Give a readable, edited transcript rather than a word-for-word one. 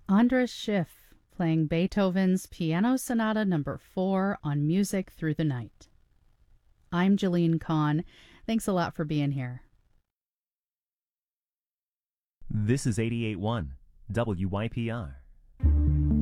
Andras Schiff playing Beethoven's Piano Sonata Number 4 on Music Through the Night. I'm Jeline Kahn. Thanks a lot for being here. This is 88.1 WYPR.